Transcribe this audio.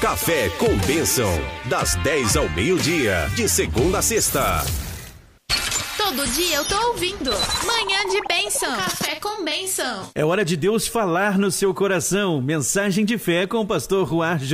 Café com Bênção, das 10 ao meio-dia, de segunda a sexta. Todo dia eu tô ouvindo Manhã de Bênção, Café com Bênção. É hora de Deus falar no seu coração. Mensagem de fé com o pastor Ruar